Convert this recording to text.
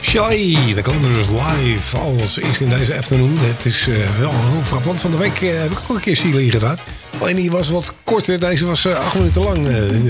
Shy, de Glamorous Live, als eerst in deze afternoon. Het is wel heel frappant. Van de week heb ik ook een keer Silly gedaan. Alleen die was wat korter. Deze was 8 minuten lang.